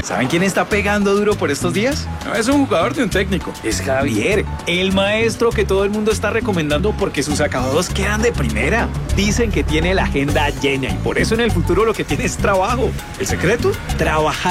¿Saben quién está pegando duro por estos días? No es un jugador de un técnico, es Javier, el maestro que todo el mundo está recomendando porque sus acabados quedan de primera. Dicen que tiene la agenda llena y por eso en el futuro lo que tiene es trabajo. ¿El secreto? Trabajar